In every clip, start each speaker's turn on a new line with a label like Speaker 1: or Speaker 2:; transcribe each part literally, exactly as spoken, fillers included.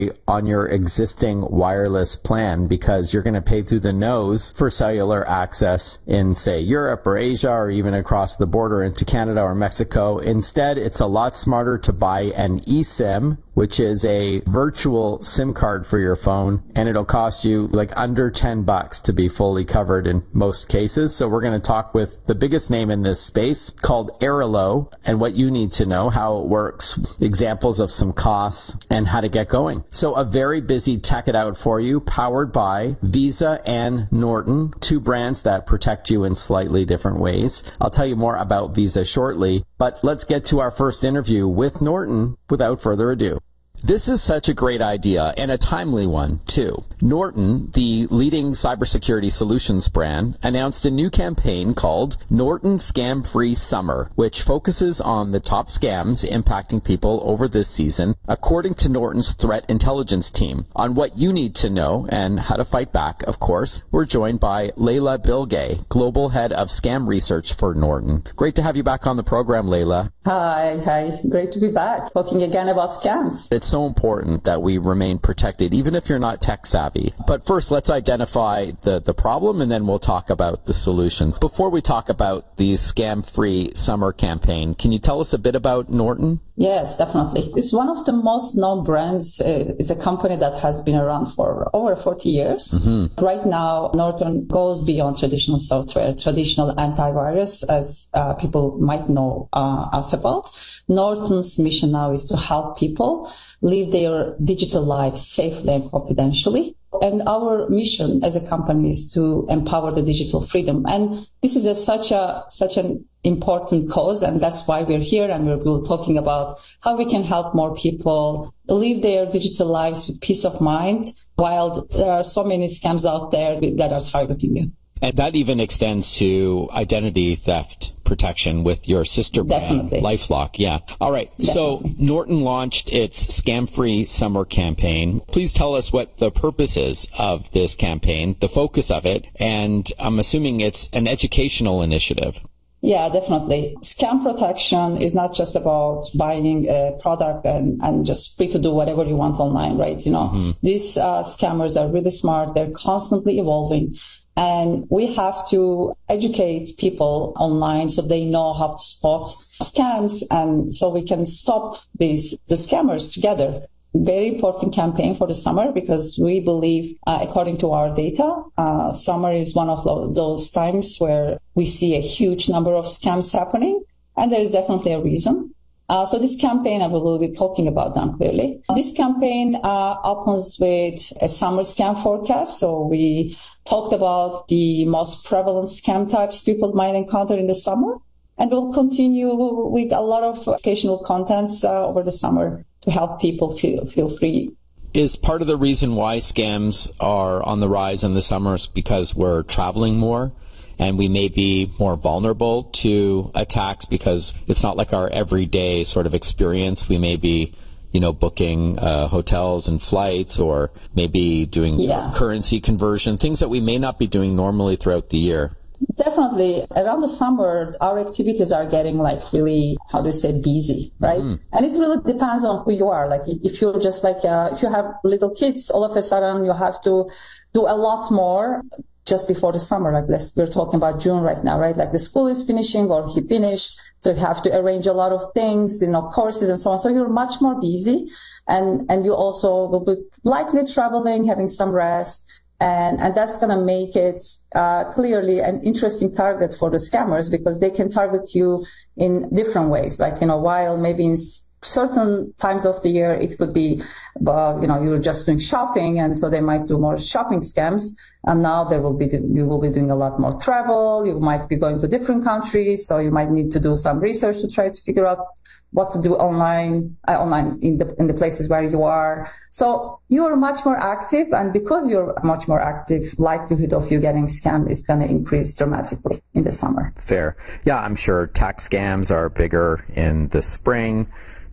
Speaker 1: on your existing wireless plan because you're going to pay through the nose for cellular access in, say, Europe or Asia or even across the border into Canada or Mexico. Instead, it's a lot smarter to buy an eSIM, which is a virtual SIM card for your phone, and it'll cost you like under ten bucks to be fully covered in most cases. So we're going to talk with the biggest name in this space called Airalo and what you need to know, how it works, examples of some costs, and how to get going. So a very busy Tech It Out for you, powered by Visa and Norton, two brands that protect you in slightly different ways. I'll tell you more about Visa shortly, but let's get to our first interview with Norton without further ado. This is such a great idea and a timely one, too. Norton, the leading cybersecurity solutions brand, announced a new campaign called Norton Scam Free Summer, which focuses on the top scams impacting people over this season, according to Norton's threat intelligence team. On what you need to know and how to fight back, of course, we're joined by Leila Bilgey, Global Head of Scam Research for Norton. Great to have you back on the program, Leila.
Speaker 2: Hi, hi. Great to be back, talking again about scams.
Speaker 1: It's so important that we remain protected, even if you're not tech savvy. But first, let's identify the, the problem, and then we'll talk about the solution. Before we talk about the scam-free summer campaign, can you tell us a bit about Norton?
Speaker 2: Yes, definitely. It's one of the most known brands. It's a company that has been around for over forty years. Mm-hmm. Right now, Norton goes beyond traditional software, traditional antivirus, as uh, people might know uh, us about. Norton's mission now is to help people live their digital lives safely and confidentially. And our mission as a company is to empower the digital freedom. And this is a, such a such an important cause, and that's why we're here, and we're, we're talking about how we can help more people live their digital lives with peace of mind, while there are so many scams out there that are targeting you.
Speaker 1: And that even extends to identity theft protection with your sister brand,
Speaker 2: Definitely.
Speaker 1: LifeLock. Yeah. All right.
Speaker 2: Definitely.
Speaker 1: So Norton launched its scam-free summer campaign. Please tell us what the purpose is of this campaign, the focus of it, and I'm assuming it's an educational initiative.
Speaker 2: Yeah, definitely. Scam protection is not just about buying a product and, and just free to do whatever you want online, right? You know, mm-hmm. These uh, scammers are really smart. They're constantly evolving. And we have to educate people online so they know how to spot scams, and so we can stop these the scammers together. Very important campaign for the summer, because we believe, uh, according to our data, uh, summer is one of lo- those times where we see a huge number of scams happening, and there is definitely a reason. Uh, so this campaign, I will be talking about them clearly. This campaign uh, opens with a summer scam forecast. So we talked about the most prevalent scam types people might encounter in the summer, and we'll continue with a lot of educational contents uh, over the summer to help people feel feel free.
Speaker 1: Is part of the reason why scams are on the rise in the summers because we're traveling more? And we may be more vulnerable to attacks because it's not like our everyday sort of experience. We may be, you know, booking uh, hotels and flights, or maybe doing
Speaker 2: yeah.
Speaker 1: currency conversion, things that we may not be doing normally throughout the year.
Speaker 2: Definitely. Around the summer, our activities are getting like really, how do you say, busy, right? Mm-hmm. And it really depends on who you are. Like if you're just like, uh, if you have little kids, all of a sudden you have to do a lot more just before the summer. Like let's, we're talking about June right now, right? Like the school is finishing or he finished. So you have to arrange a lot of things, you know, courses and so on. So you're much more busy, and, and you also will be likely traveling, having some rest. And, and that's going to make it uh, clearly an interesting target for the scammers, because they can target you in different ways. Like, you know, while maybe in certain times of the year it could be, uh, you know, you're just doing shopping, and so they might do more shopping scams. And now there will be, you will be doing a lot more travel. You might be going to different countries, so you might need to do some research to try to figure out what to do online, uh, online in the in the places where you are. So you are much more active, and because you're much more active, likelihood of you getting scammed is going to increase dramatically in the summer.
Speaker 1: Fair. Yeah, I'm sure tax scams are bigger in the spring.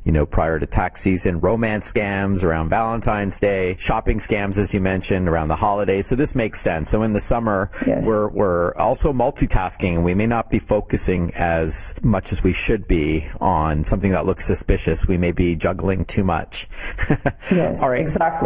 Speaker 1: you know, prior to tax season, romance scams around Valentine's Day, shopping scams, as you mentioned, around the holidays. So this makes sense. So in the summer, yes. we're, we're also multitasking, and we may not be focusing as much as we should be on something that looks suspicious. We may be juggling too much.
Speaker 2: Yes,
Speaker 1: All right.
Speaker 2: Exactly.